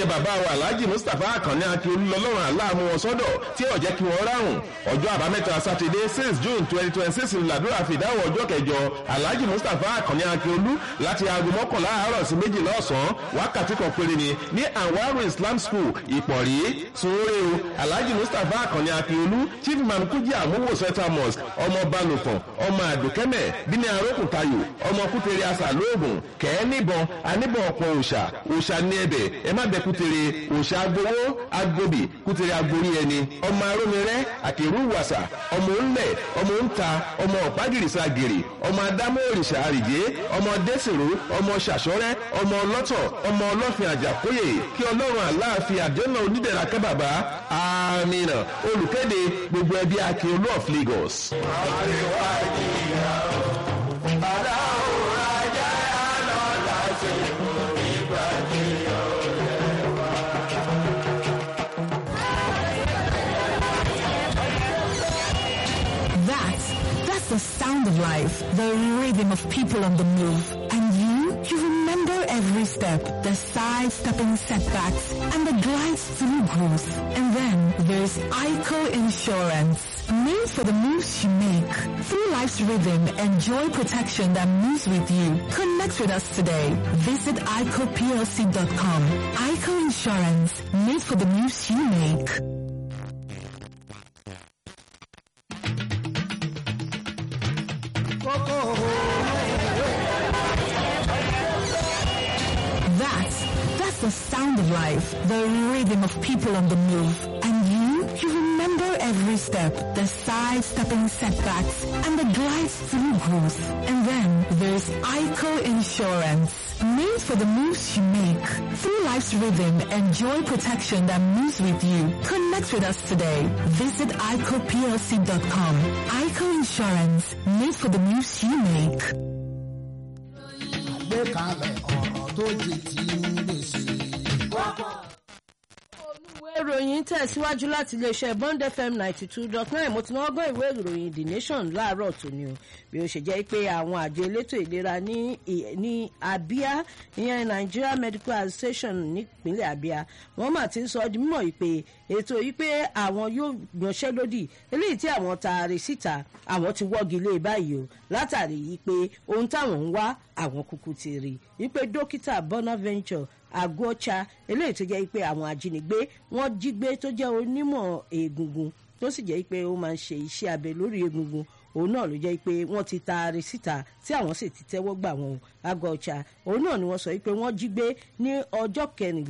ayẹyẹ bàbá wa Alhaji Mustapha Àkànní Akíolú lọ́lọ́run aláàmú wọn sọ́dọ̀ tí ó jẹ́ kí wọ́n ráhùn. Ọjọ́ àbámẹ́ta Sátidé 6 June 2026 làdúrà fìdáwọ̀ ọjọ́ kẹjọ Alhaji Mustapha Àkànní Akíolú láti aago 11 àárọ̀ sí 12 ọ̀sán wákàtí kan péré ní Anwaru Islam School Ìpọ̀rí Sunre o. Alhaji Mustapha Àkànní Akíolú Chief Imam Kújì Àmúwò Central Mosque ọmọ Balùkàn ọmọ Àdùkẹ́mẹ̀ bíní arókùntayò ọmọ Kútèrè àṣà lóògùn kẹ́ẹ́ níbọn aníbọn ọ̀pọ̀ òòṣà ní ẹbẹ̀ ẹ má bẹ Kútèrè òòṣà agbowó agbóbì Kútèrè agbórí ẹni ọmọ arómirẹ́ àkèrú wàsà ọmọ ńlẹ̀ ọmọ ńta ọmọ ọ̀págìrìsà gèrè ọmọ adámọ́ òrìṣà àrìjé ọmọ dẹ́sìrò ọmọ ṣàṣọ́rẹ́ ọmọ ọlọ́tọ̀ ọmọ ọlọ́fin àjàkóyè kí Ọlọ́run aláàfin àjọ́nà onídẹ̀ra kẹ́ bàbá àmínà. Olùkéde gbogbo ẹbí Akíolú of Lagos. That's the sound of life, the rhythm of people on the move. And you remember every step, the side-stepping setbacks, and the glides through growth. And then there's ICO Insurance, made for the moves you make. Through life's rhythm, enjoy protection that moves with you. Connect with us today. Visit ICOPLC.com. ICO Insurance, made for the moves you make. That's the sound of life, the rhythm of people on the move. And you remember every step, the side-stepping setbacks, and the glides through growth. And then there's ICO Insurance, made for the moves you make. Through life's rhythm, enjoy protection that moves with you. Connect with us today. Visit ICOPLC.com. ICO Insurance, made for the moves you make. ìròyìn tẹ̀síwájú láti iléeṣẹ́ Bond FM 92.9. mo ti náà gbọ́ ìwé ìròyìn The Nation láàárọ̀ tòní o bí ó ṣe jẹ́ pé àwọn àjọ elétò ìlera ní Abia ìyẹn Nigeria Medical Association nípínlẹ̀ Abia wọ́n mà ti ń sọ di mímọ̀ pé ètò yìí pé àwọn yóò yanṣẹ́lódì eléyìí tí àwọn taari síta àwọn ti wọ́gi lé báyìí o látàrí yìí pé ohun táwọn ń wá àwọn kúkú ti rí i pé dókítà Bonaventure Agocha eléyìí tó jẹ́ pé àwọn ajínigbé wọ́n jí gbé tó jẹ́ onímọ̀ egungun tó sì jẹ́ pé ó máa ń ṣe iṣẹ́ abẹ lórí egungun òun náà ló jẹ́ pé wọ́n ti taari síta tí àwọn sì ti tẹ́wọ́ gbà wọ́n Agocha òun náà ni wọ́n sọ pé wọ́n jí gbé ní ọjọ́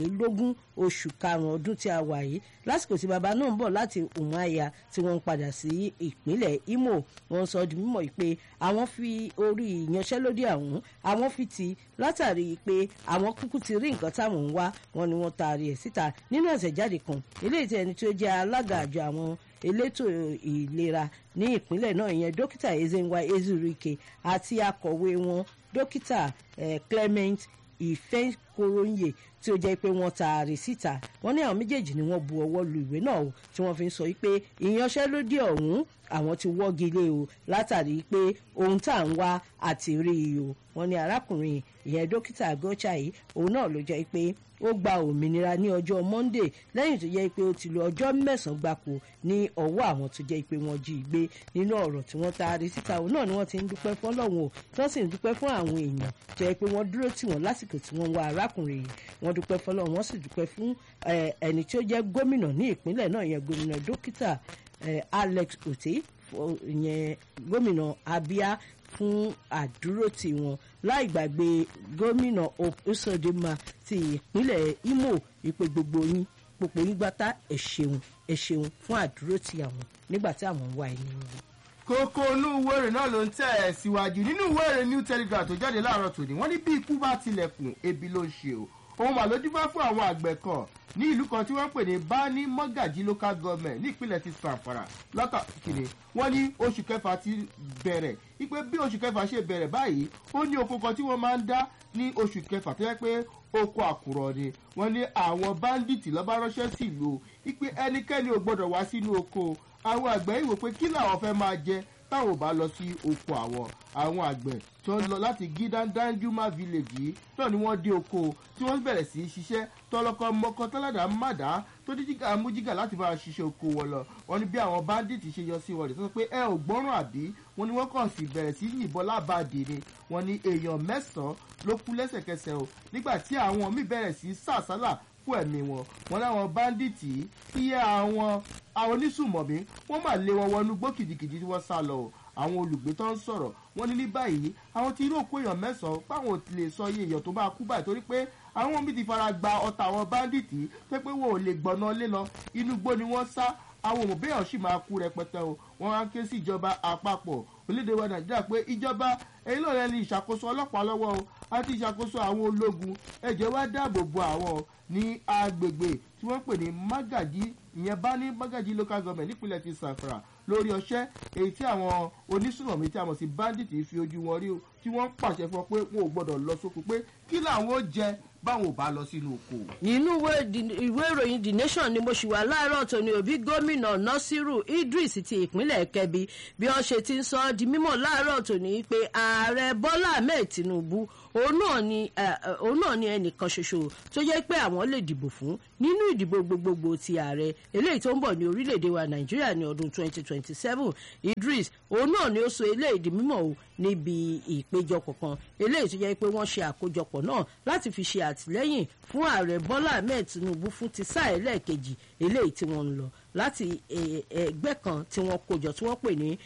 24 oṣù karùn-ún ọdún tí a wà yìí lásìkò tí bàbá náà ń bọ̀ láti Umuahia tí wọ́n ń padà sí ìpínlẹ̀ Imo. wọ́n sọ di mímọ̀ pé àwọn fi orí ìyanṣẹ́lódì àwọn fi ti látàrí pé àwọn kúkú ti rí nǹkan táwọn ń wá wọn ni wọ́n taari ẹ̀ síta nínú àtẹ̀jáde kan eléyìí tí ẹni tí ó jẹ́ alága àjọ àwọn elétò ìlera ní ìpínlẹ̀ náà ìyẹn dókítà Ezenwa Ezurike àti akọ̀wé wọn dókítà Clement Ifekoronye tí ó jẹ́ pé wọ́n taari síta wọ́n ní àwọn méjèèjì ni wọ́n bu ọwọ́ lu ìwé náà o tí wọ́n fi ń sọ pé ìyanṣẹ́lódì ọ̀hún àwọn ti wọ́gi lé o látàrí pé ohun tá à ń wá àti rí i o. wọ́n ní arákùnrin ìyẹn dókítà Agocha yìí òun náà ló jẹ́ pé ó gba òmìnira ní ọjọ́ Monday lẹ́yìn tó jẹ́ pé ó ti lo ọjọ́ 9 gbáko ní ọwọ́ àwọn tó jẹ́ pé wọ́n jí gbé. nínú ọ̀rọ̀ tí wọ́n taari síta òun náà ni wọ́n ti ń dúpẹ́ fún Ọlọ́run o tí wọ́n sì ń dúpẹ́ fún àwọn èèyàn tó jẹ́ pé wọ́n dúró tì wọ́n lásìkò tí wọ́n wá arákùnrin yìí. wọ́n dúpẹ́ fún Ọlọ́run wọ́n sì dúpẹ́ fún ẹni tí ó jẹ́ gómìnà ní ìpínlẹ̀ náà ìyẹn gómìnà dókítà Alex Otti ìyẹn gómìnà Abia fún àdúrótì wọn láì gbàgbé gómìnà Uzodinma ti ìpínlẹ̀ Imo ìpè gbogbo yín gbátá ẹ ṣeun fún àdúrótì àwọn nígbà tí àwọn ń wá ẹni wọn. kókó inú ìwé ìròyìn náà ló ń tẹ̀ ẹ́ síwájú nínú ìwé ìròyìn New Telegraph tó jáde láàárọ̀ tòní wọ́n ní bí ikú bá tilẹ̀kùn ebi ló ń ṣe o ohun mà ló dífá fún àwọn àgbẹ̀ kan ní ìlú kan tí wọ́n pè ní Bani Mogaji local government ní ìpínlẹ̀ ti Zamfara látàkìní wọ́n ní oṣù kẹfà ti bẹ̀rẹ̀ wípé bí oṣù kẹfà ṣe bẹ̀rẹ̀ báyìí ó ní oko kan tí wọ́n máa ń dá ní oṣù kẹfà tó yẹ pé oko àkùrọ̀ ni wọ́n ní àwọn báńdíìtì ló bá ránṣẹ́ sí ìlú wípé ẹnikẹ́ni ò gbọ́dọ̀ wá sínú oko àwọn àgbẹ̀ ìwò pé kí làwọn fẹ́ máa jẹ táwọn ò bá lọ sí oko àwọn àgbẹ̀ tó ń lọ láti Gidandanjuma village yìí náà ni wọ́n dé oko tí wọ́n bẹ̀rẹ̀ sí í ṣiṣẹ́ tọlọkọ mọkọ tọ́ládà mádà tó dí jígà mú jígà láti máa ṣiṣẹ́ oko wọn lọ. wọ́n ní bí àwọn báńdíìtì ṣe yọ sí wọn rè tó sọ pé ẹ ò gbọ́ràn àbí wọ́n ní wọ́n kàn sí bẹ̀rẹ̀ sí yìnbọn lábàdì ni. wọ́n ní èèyàn 9 ló kú lẹ́sẹ̀kẹsẹ̀ o nígbà tí àwọn míì bẹ̀rẹ̀ sí sàsálà fún ẹ̀mí wọn. wọ́n láwọn báńdíìtì iye àwọn onísùmọ̀mí wọ́n máa lé wọn wọnú gbó kìdìkìdì tí wọ́n sá lọ o. àwọn olùgbé tó ń sọ̀rọ̀ wọ́n ní ní báyìí àwọn ti rí òkú èèyàn 9 báwọn ò lè sọ iye èèyàn tó bá kú báyìí torí pé àwọn míì ti fara gba ọta àwọn báńdíìtì pé wọn ò lè gbọ̀nà lé lọ inú igbó ni wọ́n sá. àwọn òmùbẹ́yàn sì máa kú rẹpẹtẹ o. wọ́n á ké sí ìjọba àpapọ̀ orílẹ̀-èdè wa Nàìjíríà pé ìjọba èyí ló rẹ ní ìṣàkóso ọlọ́pàá lọ́wọ́ o àti ìṣàkóso àwọn ológun ẹ jẹ́ wá dáàbò bo àwọn ní agbègbè tí wọ́n pè ní Magaji ìyẹn bá ní Magaji local government nípínlẹ̀ ti Zamfara lórí ọṣẹ́ èyí tí àwọn onísùnmọ̀mí tí a mọ̀ sí bandit fi ojú wọn rí o tí wọ́n pàṣẹ fún ọ pé wọn ò gbọ́dọ̀ lọ sóko pé kí làwọn ó jẹ báwọn ò bá lọ sínú oko. nínú ìwé ìròyìn The Nation ni mo ṣì wà láàárọ̀ tòní òbí gómìnà Nasiru Idris ti ìpínlẹ̀ Kebbi bí wọ́n ṣe ti ń sọ di mímọ̀ láàárọ̀ tòní pé ààrẹ Bọ́lá Ahmed Tinubu òun náà ni ẹnìkan ṣoṣo tó jẹ́ pé àwọn lè dìbò fún nínú ìdìbò gbogbogbò ti ààrẹ eléyìí tó ń bọ̀ ní orílẹ̀-èdè wa Nàìjíríà ní ọdún 2027 Idris òun náà ni ó sọ eléyìí di mímọ̀ o níbi ìpéjọpọ̀ kan eléyìí tó jẹ́ pé wọ́n ṣe àkójọpọ̀ náà láti fi ṣe àtìlẹ́yìn fún ààrẹ Bọ́lá Ahmed Tinubu fún ti sáà ẹlẹ́ẹ̀kejì eléyìí tí wọ́n ń lọ láti ẹgbẹ́ kan tí wọ́n kójọ tí wọ́n pè ní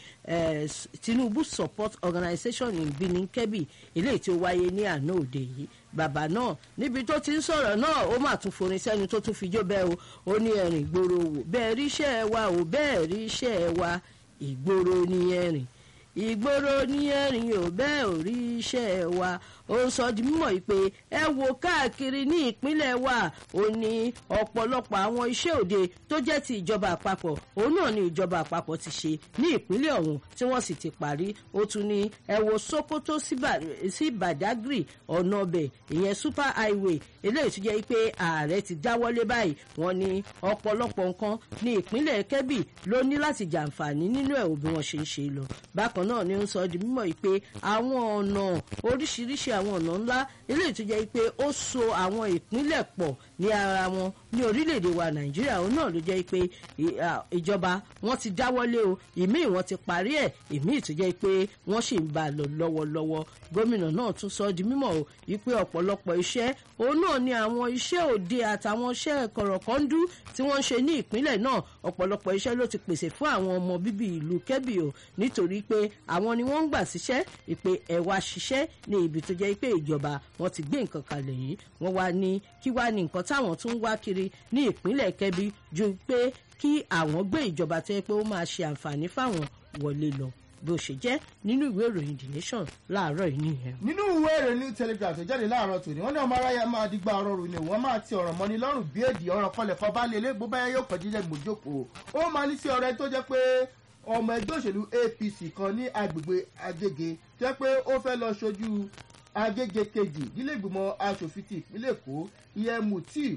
Tinubu Support Organization in Benin Kebbi eléyìí tí ó wáyé ní àná òde yìí. bàbá náà níbi tó ti ń sọ̀rọ̀ náà ó mà tún forin sẹ́nu tó tún fi jó bẹ́ẹ̀ o ó ní ẹ̀rìn ìgboro wò bẹ́ẹ̀ rí iṣẹ́ wa ò bẹ́ẹ̀ rí iṣẹ́ wa ìgboro ní ẹ̀rìn ìgboro ní ẹ̀rìn ò bẹ́ẹ̀ ò rí iṣẹ́ wa ó ń sọ di mímọ̀ yìí pé ẹ wo káàkiri ní ìpínlẹ̀ wa ó ní ọ̀pọ̀lọpọ̀ àwọn iṣẹ́ òde tó jẹ́ ti ìjọba àpapọ̀ òun náà ni ìjọba àpapọ̀ ti ṣe ní ìpínlẹ̀ ọ̀hún tí wọ́n sì ti parí ó tún ní ẹ wo Sokoto sí Badagry ọ̀nà ọbẹ̀ ìyẹn super highway eléyìí tó jẹ́ pé ààrẹ ti dáwọ́lé báyìí wọ́n ní ọ̀pọ̀lọpọ̀ nǹkan ní ìpínlẹ̀ Kebbi ló ní láti jàǹfààní nínú ẹ̀ òbí wọn ṣe ń ṣe lọ. bákan náà ni ó ń sọ di mímọ̀ yìí pé àwọn ọ̀nà oríṣiríṣi àwọn ọ̀nà ńlá eléyìí tó jẹ́ pé ó so àwọn ìpínlẹ̀ pọ̀ ní ara wọn ní orílẹ̀-èdè wa Nàìjíríà òun náà ló jẹ́ pé ìjọba wọn ti dáwọ́lé o ìmíì wọn ti parí ẹ̀ ìmíì tó jẹ́ pé wọ́n sì ń bá a lọ lọ́wọ́lọ́wọ́. gómìnà náà tún sọ di mímọ̀ o wípé ọ̀pọ̀lọpọ̀ iṣẹ́ òun náà ni àwọn iṣẹ́ òde àtàwọn iṣẹ́ kọ̀rọ̀kọ́ndú tí wọ́n ń ṣe ní ìpínlẹ̀ náà ọ̀pọ̀lọpọ̀ iṣẹ́ ló ti pèsè fún àwọn ọmọ bíbí ìlú Kebbi o nítorí pé àwọn ni wọ́n ń gbà síṣẹ́ ìpè ẹ̀wà ṣiṣẹ́ ní ibi tó jẹ́ pé ìjọba wọn ti gbé nǹkan kalẹ̀ yìí wọ́n wá ní kí wá ní nǹkan táwọn tún wá kiri ní ìpínlẹ̀ Kebbi ju pé kí àwọn gbé ìjọba tó yẹ pé ó máa ṣe àǹfààní fáwọn wọlé lọ bó ṣe jẹ́ nínú ìwé ìròyìn The Nation láàárọ̀ yìí nìyẹn. nínú ìwé ìròyìn New Telegraph tó jáde láàárọ̀ tòní wọ́n ní ọmọ aráyá máa dìgbà ọ̀rọ̀ rù ni wọ́n máa ti ọ̀rọ̀ mọ́ni lọ́rùn bí èdè ọ̀rọ̀ kọlẹ̀ kọ́ bá lélẹ̀ bó báyá yóò kọjú ilẹ̀ gbòjókòó ó máa ní sí ọ̀rẹ́ tó jẹ́ pé ọmọ ẹgbẹ́ òṣèlú APC kan ní agbègbè Agége jẹ́ pé ó fẹ́ lọ ṣojú Agége kejì nílé ìgbìmọ̀ aṣòfin ti ìpínlẹ̀ Èkó ìyẹn Mutiu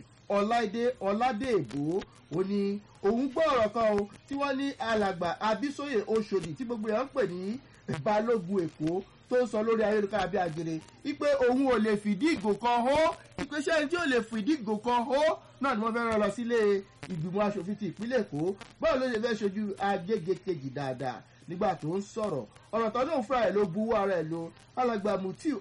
Ọládèbó ó ní òun gbọ́ ọ̀rọ̀ kan o tí wọ́n ní alàgbà Abísóyè Oṣòdì tí gbogbo yẹn ń pè ní Balógun Èkó tó ń sọ lórí ayélujára bí ajere wípé òun ò lè fìdí ìgò kan hó ìpèsè ẹni tí ò lè fìdí ìgò kan hó náà ni wọ́n fẹ́ rán lọ sílé ìgbìmọ̀ aṣòfin ti ìpínlẹ̀ Èkó báwo ló ṣe fẹ́ ṣojú Agége kejì dáadáa nígbà tó ń sọ̀rọ̀ ọ̀rọ̀ tó náà fúnra ẹ̀ ló buwọ́ ara ẹ̀ lo alàgbà Mutiu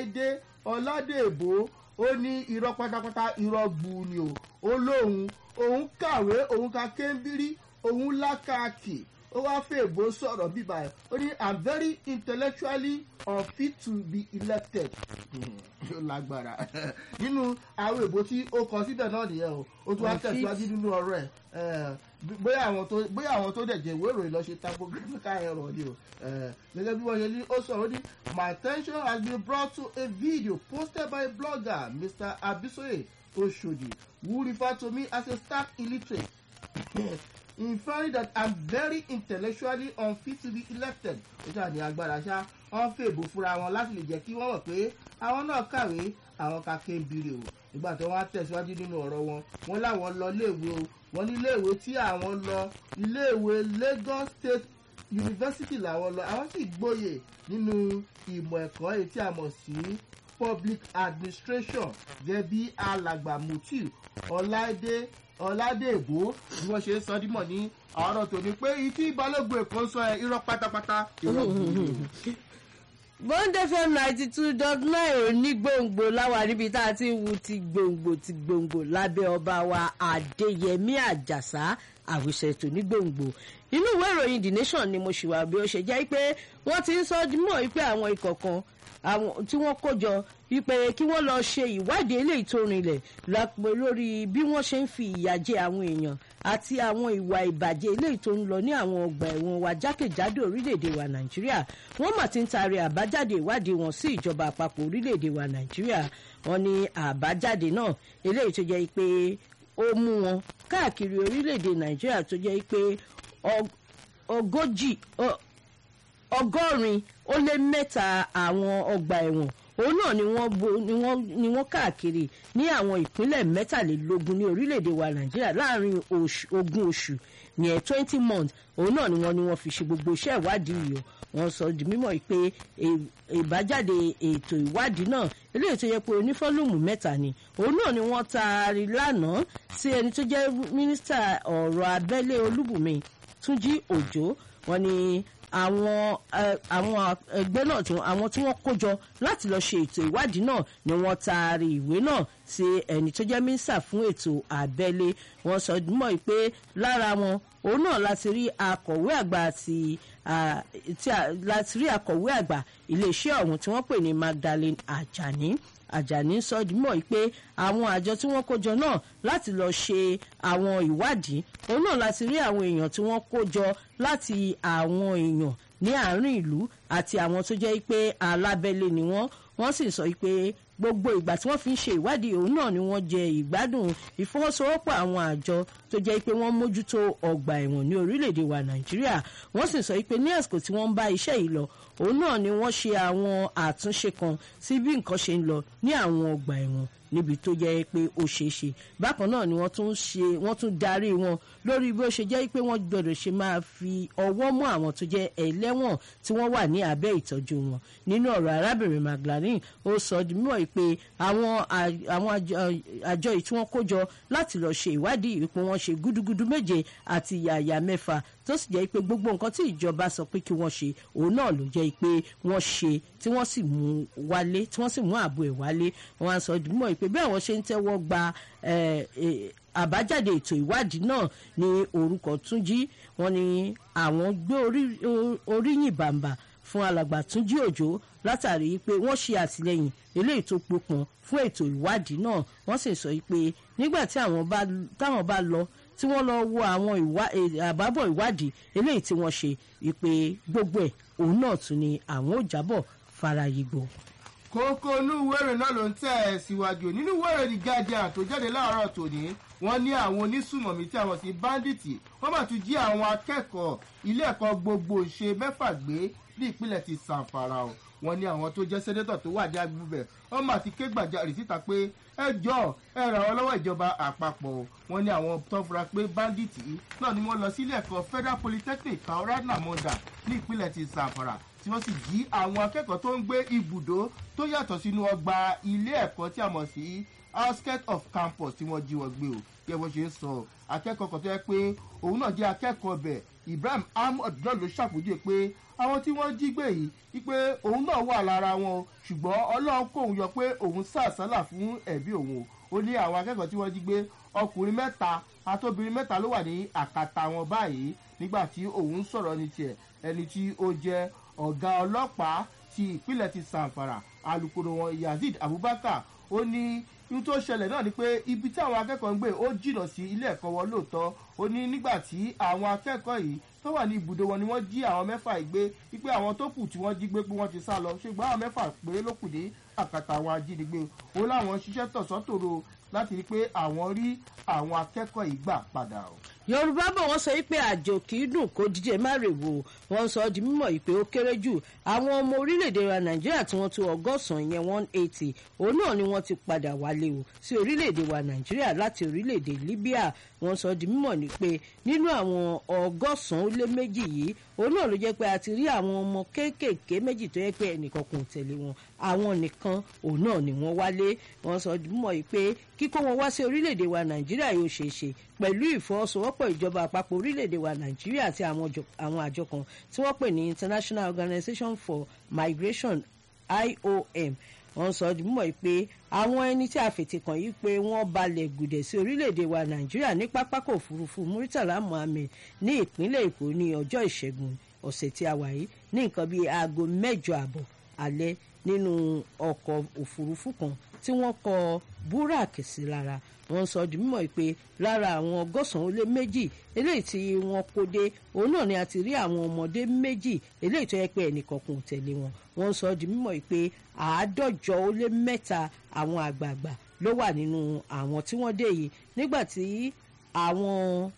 Ọládèbó ó ní irọ́ pátápátá irọ́ gbu ni o ó lóun òun kàwé òun ka kéńbírí òun lákàkì ó wá fèèbó sọ̀rọ̀ bíbá ẹ̀ ó ní I'm very intellectually unfit to be elected ó lágbára nínú àwọn èbó tí ó kọ síbẹ̀ náà nìyẹn o ó tún wá tẹ̀síwájú nínú ọ̀rọ̀ ẹ̀ bóyá àwọn tó dẹ̀ jẹ́ ìwé ìròyìn lọ ṣe typographical error ni o gẹ́gẹ́ bí wọ́n ṣe ní ó sọ̀rọ̀ ní my attention has been brought to a video posted by blogger Mr. Abisoye Oshodi who referred to me as a stark illiterate inferring that I'm very intellectually unfit to be elected. ó ṣáà ní agbára ṣá wọ́n fèèbó fúnra wọn láti lè jẹ́ kí wọ́n mọ̀ pé àwọn náà kàwé àwọn kàké ń biri o nígbà tí wọ́n á tẹ̀síwájú nínú ọ̀rọ̀ wọn wọ́n láwọn lọ iléèwé o wọ́n ní iléèwé tí àwọn lọ iléèwé Lagos State yunifásitì làwọn lọ àwọn sì gbóyè nínú ìmọ̀ ẹ̀kọ́ èyí tí a mọ̀ sí public administration gẹ́gẹ́ bí alàgbà Mutiu Ọládèbó bí wọ́n ṣe ń sọ dímọ̀ ní àárọ̀ tòní pé ìtí balógun èkó ń sọ irọ́ pátápátá irọ́ gbòòrò. Bond FM 92.9 ní gbòǹgbò láwa níbi tá a ti ń wu ti gbòǹgbò lábẹ́ ọba wa Adéyẹmí Àjàsá àwíṣẹ́tò ní gbòǹgbò. Inú ìwé ìròyìn The Nation ni mo ṣì wà bí ó ṣe jẹ́ pé wọ́n ti ń sọ mọ́ wípé àwọn ikọ̀ kan àwọn tí wọ́n kó jọ wípé kí wọ́n lọ ṣe ìwádìí eléyìí tó rinlẹ̀ lápẹ́ lórí bí wọ́n ṣe ń fi ìyà jẹ àwọn èèyàn àti àwọn ìwà ìbàjẹ́ eléyìí tó ń lọ ní àwọn ọgbà ẹ̀wọ̀n wa jákèjádò orílẹ̀-èdè wa Nàìjíríà wọ́n mà ti ń taari àbájáde ìwádìí wọn sí ìjọba àpapọ̀ orílẹ̀-èdè wa Nàìjíríà wọ́n ní àbájáde náà eléyìí tó jẹ́ pé ó mú wọn káàkiri orílẹ̀-èdè Nàìjíríà tó jẹ́ pé ọgọ́rin ó lé mẹ́ta àwọn ọgbà ẹ̀wọ̀n òun náà ni wọ́n káàkiri ní àwọn ìpínlẹ̀ mẹ́tàlélógún ní orílẹ̀-èdè wa Nàìjíríà láàrin ogún oṣù ní 20 months òun náà ni wọ́n fi ṣe gbogbo iṣẹ́ ìwádìí yìí wọ́n sọ di mímọ̀ pé ìbájáde ètò ìwádìí náà eléyìí tó yẹ pé onífọ́lùmù 3 ni òun náà ni wọ́n taari lánàá sí ẹni tó jẹ́ mínísítà ọ̀rọ̀ abẹ́lé Olúbùnmi Túnjí Òjó wọ́n ní àwọn ẹgbẹ́ náà àwọn tí wọ́n kó jọ láti lọ ṣe ètò ìwádìí náà ni wọ́n taari ìwé náà sí ẹni tó jẹ́ mínísítà fún ètò abẹ́lé wọ́n sọ mọ́ pé lára wọn òun náà láti rí akọ̀wé àgbà iléeṣẹ́ ọ̀hún tí wọ́n pè ní Magdalene Àjàní sọ dímọ̀ pé àwọn àjọ tí wọ́n kó jọ náà láti lọ ṣe àwọn ìwádìí òun náà láti rí àwọn èèyàn tí wọ́n kó jọ láti àwọn èèyàn ní àárín ìlú àti àwọn tó jẹ́ pé alábẹ́lé ni wọ́n sì sọ pé gbogbo ìgbà tí wọ́n fi ń ṣe ìwádìí òun náà ni wọ́n jẹ ìgbádùn ìfọwọ́sowọ́pọ̀ àwọn àjọ tó jẹ́ pé wọ́n mójútó ọgbà ẹ̀wọ̀n ní orílẹ̀-èdè wa Nàìjíríà wọ́n sì sọ pé ní àsìkò tí wọ́n ń bá iṣẹ́ yìí lọ òun náà ni wọ́n ṣe àwọn àtúnṣe kan sí bí nǹkan ṣe ń lọ ní àwọn ọgbà ẹ̀wọ̀n níbi tó jẹ́ pé ó ṣeé ṣe bákan náà ni wọ́n tún darí wọn lórí bí ó ṣe jẹ́ pé wọ́n gbọ́dọ̀ ṣe máa fi ọwọ́ mú àwọn tó jẹ́ ẹlẹ́wọ̀n tí wọ́n wà ní abẹ́ ìtọ́jú wọn nínú ọ̀rọ̀ arábìnrin Magdalene ó sọ di mímọ̀ pé àwọn àjọ yìí tí wọ́n kó jọ láti lọ ṣe ìwádìí pé wọ́n ṣe gúdúgúdú 7 àti yàyà 6 tó sì jẹ́ pé gbogbo nǹkan tí ìjọba sọ pé kí wọ́n ṣe òun náà ló jẹ́ pé wọ́n ṣe tí wọ́n sì mú wálé tí wọ́n sì mú ààbò ẹ̀ wálé wọ́n á sọ di mímọ̀ pé bí àwọn ṣe ń tẹ́wọ́ gba àbájáde ètò ìwádìí náà ní orúkọ Túnjí wọ́n ní àwọn gbé oríyìn bàǹbà fún alàgbà Túnjí Òjó látàrí pé wọ́n ṣe àtìlẹ́yìn eléyìí tó gbópọn fún ètò ìwádìí náà wọ́n sì sọ pé nígbà tí táwọn bá lọ tí wọ́n lọ wo àwọn àbábọ̀ ìwádìí eléyìí tí wọ́n ṣe pé gbogbo ẹ̀ òun náà tún ni àwọn ò jábọ̀ farayigbo. kókó inú ìwéèrè náà ló ń tẹ̀ ẹ́ síwájú nínú ìwéèrè The Guardian tó jáde láàárọ̀ tòní wọ́n ní àwọn onísùmọ̀mí tí àwọn sí báńdíìtì wọ́n bá tún jí àwọn akẹ́kọ̀ọ́ ilé ẹ̀kọ́ gbogbo ṣe 6 gbé ní ìpínlẹ̀ ti Zamfara o wọ́n ní àwọn tó jẹ́ sẹ́nétọ̀ tó wà ní agbègbè wọ́n máa ti ké gbàjarè síta pé ẹ jọ̀ọ́ ẹ ràn wọ́n lọ́wọ́ ìjọba àpapọ̀ o wọ́n ní àwọn tó fura pé báńdíìtì náà ni wọ́n lọ sí ilé ẹ̀kọ́ Federal Polytechnic Kaura Namoda ní ìpínlẹ̀ ti Zamfara tí wọ́n sì jí àwọn akẹ́kọ̀ọ́ tó ń gbé ibùdó tó yàtọ̀ sínú ọgbà ilé ẹ̀kọ́ tí a mọ̀ sí outskirt of campus tí wọ́n jí wọn gbé o kí ẹ bó ṣe ń sọ akẹ́kọ̀ọ́ kan tó yẹ pé òun náà jẹ́ akẹ́kọ̀ọ́ bẹ̀ Ibrahim Ahmed náà ló ṣàpèjúwe pé àwọn tí wọ́n jí gbé yìí wípé òun náà wà lára wọn ṣùgbọ́n Ọlọ́run kóun yọ pé òun sàsálà fún ẹ̀bí òun ó ní àwọn akẹ́kọ̀ọ́ tí wọ́n jí gbé ọkùnrin 3 àtobìnrin 3 ló wà ní àkàtà wọn báyìí nígbà tí òun sọ̀rọ̀ ní tiẹ̀ ẹni tí ó jẹ́ ọ̀gá ọlọ́pàá ti ìpínlẹ̀ ti Zamfara alukoro wọn Yazid Abubakar ó ní ohun tó ṣẹlẹ̀ náà ni pé ibi tí àwọn akẹ́kọ̀ọ́ ń gbé ó jìnnà sí ilé ẹ̀kọ́ wọn lóòótọ́ ó ní nígbà tí àwọn akẹ́kọ̀ọ́ yìí tó wà ní ibùdó wọn ni wọ́n jí àwọn 6 ìgbé wípé àwọn tó kù tí wọ́n jí gbé pé wọ́n ti sá lọ ṣùgbọ́n àwọn 6 péré ló kù ní àkàtà àwọn ajínigbé ó láwọn ṣiṣẹ́ tọ̀sán-tòru láti rí pé àwọn rí àwọn akẹ́kọ̀ọ́ yìí gbà padà o. Yorùbá bọ̀ wọ́n sọ wípé àjò kì í dùn kó díje má rèwò wọ́n sọ di mímọ̀ wípé ó kéré jù àwọn ọmọ orílẹ̀-èdè wa Nàìjíríà tí wọ́n tó 100 yẹn 180 òun náà ni wọ́n ti padà wálé o sí orílẹ̀-èdè wa Nàìjíríà láti orílẹ̀-èdè Libya wọ́n sọ di mímọ̀ ní pé nínú àwọn 102 yìí òun náà ló jẹ́ pé a ti rí àwọn ọmọ kéékèèké méjì tó yẹ pé ẹnìkan kò tẹ̀lé wọn àwọn nìkan òun náà ni wọ́n wálé wọ́n sọ di mímọ̀ pé kíkó wọn wá sí orílẹ̀-èdè wa Nàìjíríà yóò ṣeé ṣe pẹ̀lú ìfọwọ́sowọ́pọ̀ ìjọba àpapọ̀ orílẹ̀-èdè wa Nàìjíríà àti àwọn àjọ kan tí wọ́n pè ní International Organization for Migration IOM wọ́n sọ di mímọ̀ pé àwọn ẹni tí a fètè kàn yìí pé wọ́n balẹ̀ gùdẹ̀ sí orílẹ̀-èdè wa Nàìjíríà ní pápákọ̀ òfurufú Murtala Muhammed ní ìpínlẹ̀ Èkó ní ọjọ́ ìṣẹ́gun ọ̀sẹ̀ tí a wà yìí ní nǹkan bíi aago 8:30 alẹ́ nínú ọkọ̀ òfurufú kan tí wọ́n kọ búráàkì sí lára wọ́n sọ di mímọ̀ pé lára àwọn 102 eléyìí tí wọ́n kó dé òun náà ni a ti rí àwọn ọmọdé 2 eléyìí tó yẹ pé ẹnìkan kò tẹ̀lé wọn wọ́n sọ di mímọ̀ pé 153 àwọn àgbààgbà ló wà nínú àwọn tí wọ́n dé yìí nígbà tí àwọn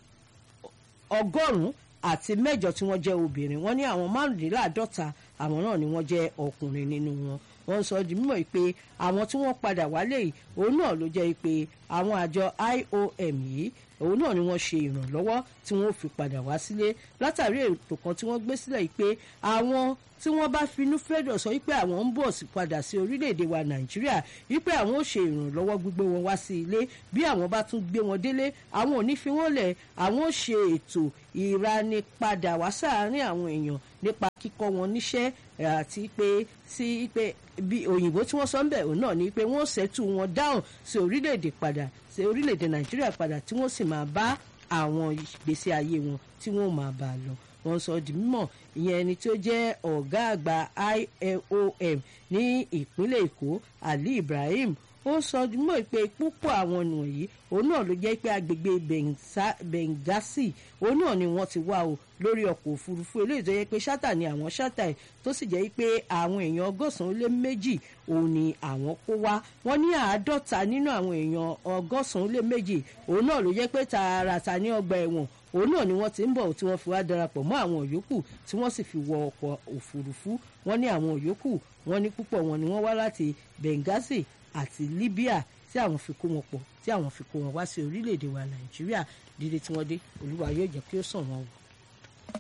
100 tí wọ́n jẹ́ obìnrin wọ́n ní àwọn 55 àwọn náà ni wọ́n jẹ́ ọkùnrin nínú wọn wọ́n sọ di mímọ̀ pé àwọn tí wọ́n padà wálé yìí òun náà ló jẹ́ pé àwọn àjọ IOM yìí òun náà ni wọ́n ṣe ìrànlọ́wọ́ tí wọ́n fi padà wá sílé látàrí ètò kan tí wọ́n gbé sílẹ̀ pé àwọn tí wọ́n bá finú fẹ́dọ̀ sọ wípé àwọn ń bọ̀ padà sí orílẹ̀-èdè wa Nàìjíríà wípé àwọn ò ṣe ìrànlọ́wọ́ gbígbé wọn wá sí ilé bí àwọn bá tún gbé wọn délé àwọn ò ní fi wọ́n lẹ̀ àwọn ò ṣe ètò ìranipadà wá sáàárín àwọn èèyàn nípa kíkọ́ wọn níṣẹ́ àti pé sí pé bí òyìnbó tí wọ́n sọ ń bẹ̀ òun náà ni pé wọ́n ṣẹ́tù wọn dáhùn sí orílẹ̀-èdè Nàìjíríà padà tí wọ́n sì máa bá àwọn ìgbésí ayé wọn tí wọ́n máa bá a lọ wọ́n sọ di mímọ̀ ìyẹn ẹni tí ó jẹ́ ọ̀gá àgbà IOM ní ìpínlẹ̀ Èkó Ali Ibrahim ó sọ di mímọ̀ pé púpọ̀ àwọn wọ̀nyí òun náà ló jẹ́ pé agbègbè Benghazi òun náà ni wọ́n ti wá o lórí ọkọ̀ òfurufú eléyìí tó yẹ pé ṣátà ni àwọn ṣátà ẹ̀ tó sì jẹ́ pé àwọn èèyàn 102 òun ni àwọn kó wá wọ́n ní 50 nínú àwọn èèyàn 102 òun náà ló jẹ́ pé tààràtà ní ọgbà ẹ̀wọ̀n òun náà ni wọ́n ti ń bọ̀ tí wọ́n fi wá darapọ̀ mọ́ àwọn yòókù tí wọ́n sì fi wọ ọkọ̀ òfurufú wọ́n ní àwọn yòókù wọ́n ní púpọ̀ wọn ni wọ́n wá láti Benghazi àti Libya tí àwọn fi kó wọn pọ̀ tí àwọn fi kó wọn wá sí orílẹ̀-èdè wa Nàìjíríà dídé tí wọ́n dé Olúwa yóò jẹ́ kí ó sàn wọ́n wò.